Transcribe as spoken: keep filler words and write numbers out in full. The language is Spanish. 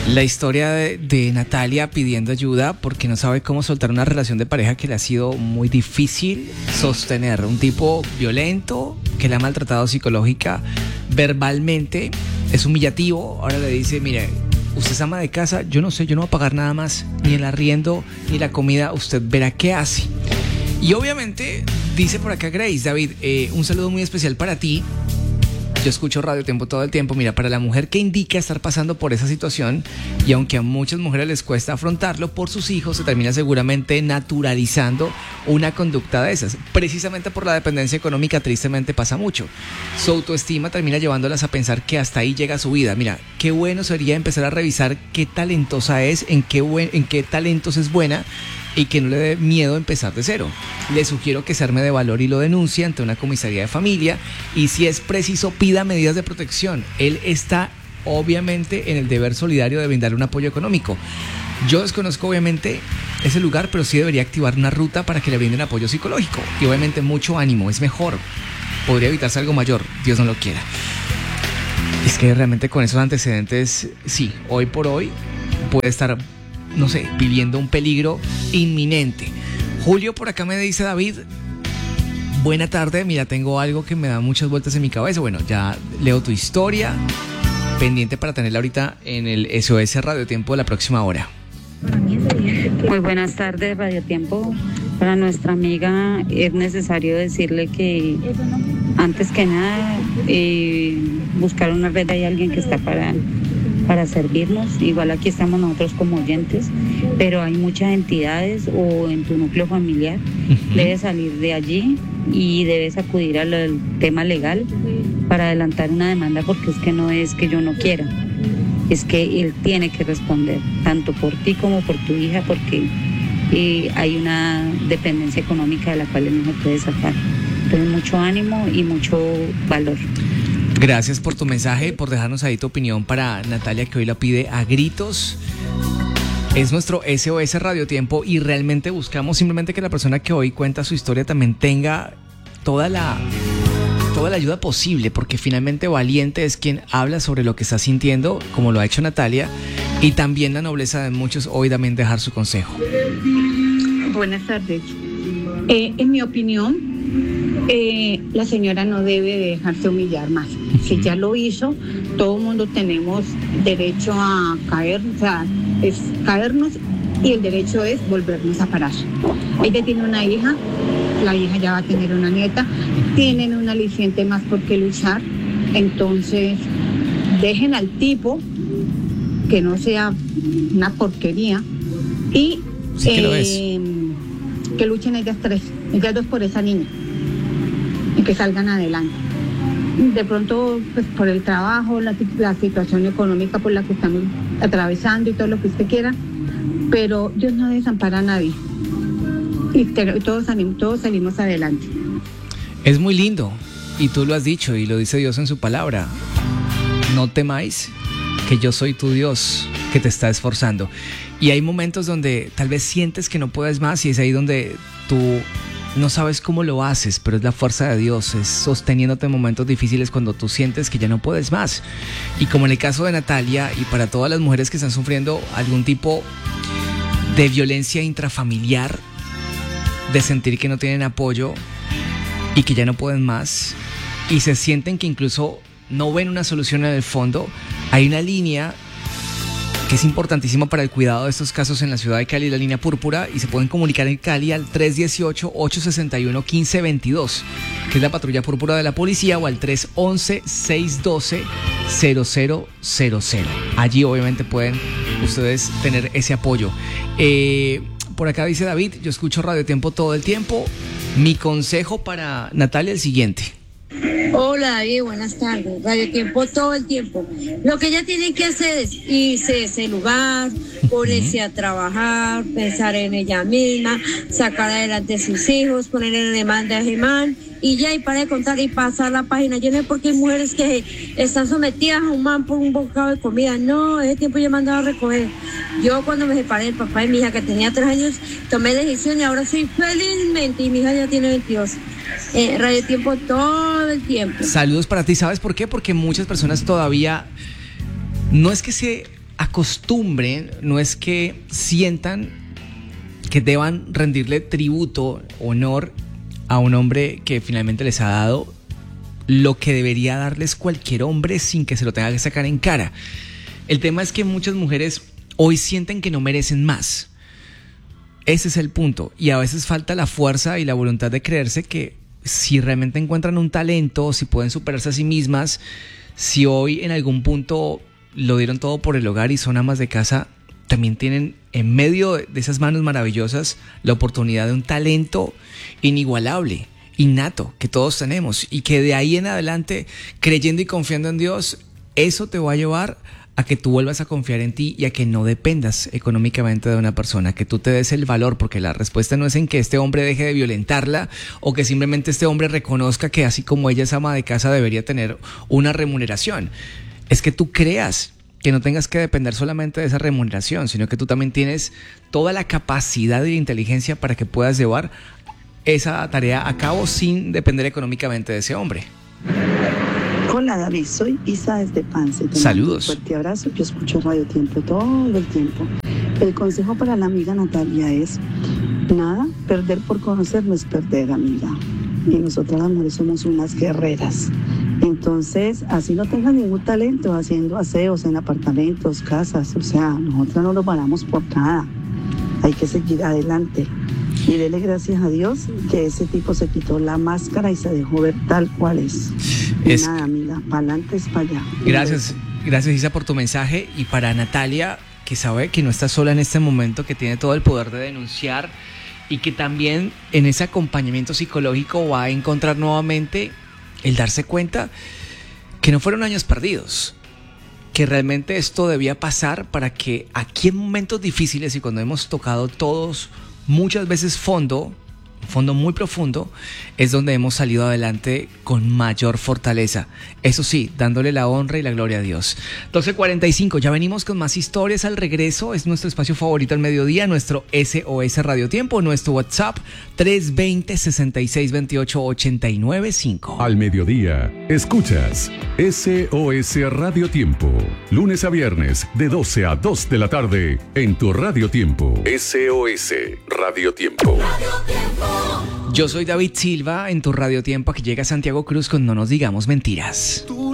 La historia de, de Natalia pidiendo ayuda porque no sabe cómo soltar una relación de pareja que le ha sido muy difícil sostener. Un tipo violento que la ha maltratado psicológica, verbalmente, es humillativo. Ahora le dice, mire, usted es ama de casa, yo no sé, yo no voy a pagar nada más, ni el arriendo, ni la comida, usted verá qué hace. Y obviamente, dice por acá Grace, David, eh, un saludo muy especial para ti. Yo escucho Radio Tiempo todo el tiempo. Mira, para la mujer que indica estar pasando por esa situación, y aunque a muchas mujeres les cuesta afrontarlo, por sus hijos se termina seguramente naturalizando una conducta de esas. Precisamente por la dependencia económica, tristemente pasa mucho. Su autoestima termina llevándolas a pensar que hasta ahí llega su vida. Mira, qué bueno sería empezar a revisar qué talentosa es, en qué, buen, en qué talentos es buena, y que no le dé miedo empezar de cero. Le sugiero que se arme de valor y lo denuncie ante una comisaría de familia, y si es preciso pida medidas de protección. Él está obviamente en el deber solidario de brindarle un apoyo económico. Yo desconozco obviamente ese lugar, pero sí debería activar una ruta para que le brinden apoyo psicológico, y obviamente mucho ánimo, es mejor. Podría evitarse algo mayor, Dios no lo quiera. Es que realmente con esos antecedentes, sí, hoy por hoy puede estar, no sé, viviendo un peligro inminente. Julio por acá me dice, David, buena tarde, mira, tengo algo que me da muchas vueltas en mi cabeza. Bueno, ya leo tu historia, pendiente para tenerla ahorita en el S O S Radio Tiempo de la próxima hora. Muy buenas tardes, Radio Tiempo. Para nuestra amiga es necesario decirle que antes que nada eh, buscar una red, hay alguien que está para para servirnos. Igual aquí estamos nosotros como oyentes, pero hay muchas entidades o en tu núcleo familiar. Uh-huh. Debes salir de allí y debes acudir al, al tema legal para adelantar una demanda, porque es que no es que yo no quiera, es que él tiene que responder, tanto por ti como por tu hija, porque eh, hay una dependencia económica de la cual él no se puede sacar. Entonces mucho ánimo y mucho valor. Gracias por tu mensaje y por dejarnos ahí tu opinión para Natalia, que hoy la pide a gritos. Es nuestro S O S Radio Tiempo y realmente buscamos simplemente que la persona que hoy cuenta su historia también tenga toda la, toda la ayuda posible, porque finalmente valiente es quien habla sobre lo que está sintiendo, como lo ha hecho Natalia, y también la nobleza de muchos hoy también dejar su consejo. Buenas tardes. Eh, en mi opinión, Eh, la señora no debe de dejarse humillar más. Si ya lo hizo, todo el mundo tenemos derecho a caer, o sea, es caernos, y el derecho es volvernos a parar. Ella tiene una hija, la hija ya va a tener una nieta, tienen un aliciente más por qué luchar. Entonces dejen al tipo, que no sea una porquería, y sí que, lo es. eh, que luchen ellas tres, ellas dos por esa niña, y que salgan adelante. De pronto, pues por el trabajo, la, la situación económica por la que estamos atravesando y todo lo que usted quiera, pero Dios no desampara a nadie, y te, todos, salimos, todos salimos adelante. Es muy lindo, y tú lo has dicho, y lo dice Dios en su palabra: no temáis, que yo soy tu Dios, que te está esforzando. Y hay momentos donde tal vez sientes que no puedes más, y es ahí donde tú no sabes cómo lo haces, pero es la fuerza de Dios, es sosteniéndote en momentos difíciles cuando tú sientes que ya no puedes más. Y como en el caso de Natalia, y para todas las mujeres que están sufriendo algún tipo de violencia intrafamiliar, de sentir que no tienen apoyo y que ya no pueden más, y se sienten que incluso no ven una solución en el fondo, hay una línea que es importantísima para el cuidado de estos casos en la ciudad de Cali, la línea púrpura, y se pueden comunicar en Cali al tres uno ocho, ocho seis uno, uno cinco dos dos, que es la patrulla púrpura de la policía, o al tres once, seis doce, cero cero cero cero. Allí obviamente pueden ustedes tener ese apoyo. Eh, por acá dice David, yo escucho Radio Tiempo todo el tiempo. Mi consejo para Natalia es el siguiente. Hola David, buenas tardes. Radio Tiempo todo el tiempo. Lo que ella tiene que hacer es irse de ese lugar, ponerse a trabajar, pensar en ella misma, sacar adelante a sus hijos, ponerle demanda a Germán, y ya, y para de contar y pasar la página. Yo no sé por qué hay mujeres que están sometidas a un man por un bocado de comida. No, ese tiempo yo mandaba a recoger. Yo cuando me separé del papá de mi hija, que tenía tres años, tomé decisión y ahora soy felizmente, y mi hija ya tiene veintidós. Eh, Radio Tiempo todo el tiempo. Saludos para ti. ¿Sabes por qué? Porque muchas personas todavía no es que se acostumbren, no es que sientan que deban rendirle tributo, honor a un hombre que finalmente les ha dado lo que debería darles cualquier hombre sin que se lo tenga que sacar en cara. El tema es que muchas mujeres hoy sienten que no merecen más. Ese es el punto. Y a veces falta la fuerza y la voluntad de creerse que si realmente encuentran un talento, si pueden superarse a sí mismas, si hoy en algún punto lo dieron todo por el hogar y son amas de casa, también tienen en medio de esas manos maravillosas la oportunidad de un talento inigualable, innato, que todos tenemos, y que de ahí en adelante, creyendo y confiando en Dios, eso te va a llevar a que tú vuelvas a confiar en ti y a que no dependas económicamente de una persona, que tú te des el valor, porque la respuesta no es en que este hombre deje de violentarla o que simplemente este hombre reconozca que así como ella es ama de casa debería tener una remuneración. Es que tú creas que no tengas que depender solamente de esa remuneración, sino que tú también tienes toda la capacidad y inteligencia para que puedas llevar esa tarea a cabo sin depender económicamente de ese hombre. Hola David, soy Isa desde Pance. Saludos. Un fuerte abrazo, yo escucho Radio Tiempo todo el tiempo. El consejo para la amiga Natalia es, nada, perder por conocer no es perder, amiga. Y nosotras las mujeres somos unas guerreras. Entonces, así no tengas ningún talento haciendo aseos en apartamentos, casas, o sea, nosotras no nos paramos por nada. Hay que seguir adelante. Y dele gracias a Dios que ese tipo se quitó la máscara y se dejó ver tal cual es. es... Nada, amiga, para adelante es para allá. Gracias, gracias Isa por tu mensaje. Y para Natalia, que sabe que no está sola en este momento, que tiene todo el poder de denunciar y que también en ese acompañamiento psicológico va a encontrar nuevamente el darse cuenta que no fueron años perdidos, que realmente esto debía pasar para que aquí en momentos difíciles y cuando hemos tocado todos muchas veces fondo, fondo muy profundo, es donde hemos salido adelante con mayor fortaleza. Eso sí, dándole la honra y la gloria a Dios. doce cuarenta y cinco, ya venimos con más historias al regreso. Es nuestro espacio favorito al mediodía, nuestro S O S Radio Tiempo, nuestro WhatsApp tres dos cero, seis seis dos ocho, ocho nueve cinco. Al mediodía, escuchas S O S Radio Tiempo, lunes a viernes de doce a dos de la tarde en tu Radio Tiempo. S O S Radio Tiempo. Yo soy David Silva en tu Radio Tiempo. Aquí llega Santiago Cruz con No Nos Digamos Mentiras.